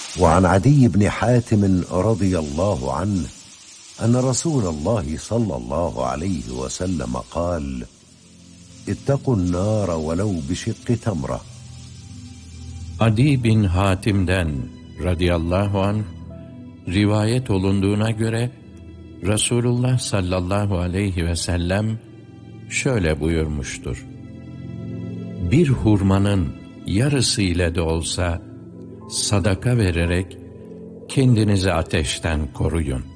وعن عدي بن حاتم رضي الله عنه أن رسول الله صلى الله عليه وسلم قال: اتقوا النار ولو بشق تمرة. Adi bin Hatim'den radıyallahu anh rivayet olunduğuna göre Resulullah sallallahu aleyhi ve sellem şöyle buyurmuştur: Bir hurmanın yarısı ile de olsa sadaka vererek kendinizi ateşten koruyun.